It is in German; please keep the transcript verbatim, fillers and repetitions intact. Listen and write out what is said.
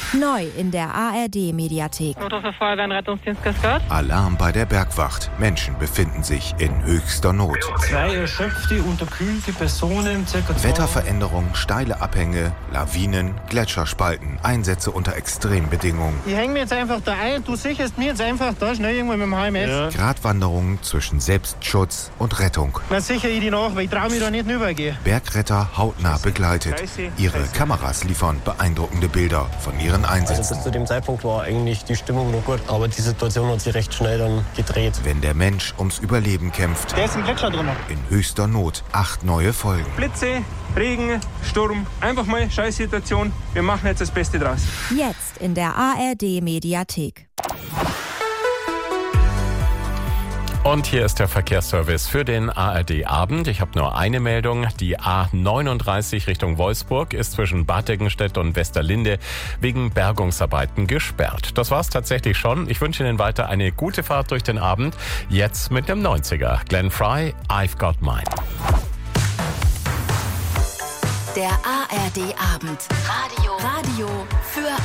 Neu in der A R D-Mediathek. Auto für Feuerwehr und Rettungsdienst Kaskad. Alarm bei der Bergwacht. Menschen befinden sich in höchster Not. Zwei erschöpfte, unterkühlte Personen, circa Wetterveränderungen, steile Abhänge, Lawinen, Gletscherspalten, Einsätze unter Extrembedingungen. Ich hänge mir jetzt einfach da ein, du sicherst mir jetzt einfach da schnell irgendwo mit dem H M S. Ja. Gratwanderungen zwischen Selbstschutz und Rettung. Dann sichere ich die nach, weil ich traue mich da nicht rübergehen. Bergretter hautnah begleitet. Ihre Kameras liefern beeindruckende Bilder von ihren Einsätzen. Also bis zu dem Zeitpunkt war eigentlich die Stimmung noch gut, aber die Situation hat sich recht schnell dann gedreht. Wenn der Mensch ums Überleben kämpft, Der ist im Gletscher drin. in höchster Not, acht neue Folgen. Blitze, Regen, Sturm, einfach mal Scheißsituation. Wir machen jetzt das Beste draus. Jetzt in der A R D-Mediathek. Und hier ist der Verkehrsservice für den A R D-Abend. Ich habe nur eine Meldung. Die A neununddreißig Richtung Wolfsburg ist zwischen Bad Eggenstedt und Westerlinde wegen Bergungsarbeiten gesperrt. Das war's tatsächlich schon. Ich wünsche Ihnen weiter eine gute Fahrt durch den Abend. Jetzt mit dem neunziger. Glenn Frey, I've Got Mine. Der A R D-Abend. Radio. Radio für